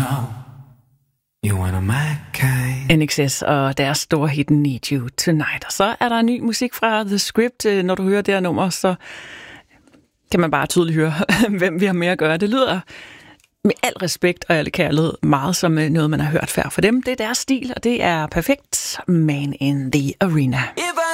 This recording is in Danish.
know you one of my kind. NXS og deres store hit Need You Tonight. Og så er der ny musik fra The Script. Når du hører det her nummer, så kan man bare tydeligt høre, hvem vi har med at gøre. Det lyder med al respekt og al kærlighed meget som noget, man har hørt før for dem. Det er deres stil, og det er perfekt. Man in the Arena. If